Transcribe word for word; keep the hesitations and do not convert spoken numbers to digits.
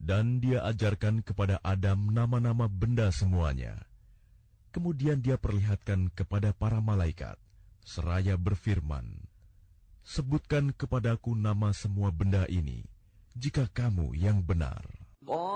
Dan dia ajarkan kepada Adam nama-nama benda semuanya. Kemudian dia perlihatkan kepada para malaikat, seraya berfirman, "Sebutkan kepadaku nama semua benda ini, jika kamu yang benar."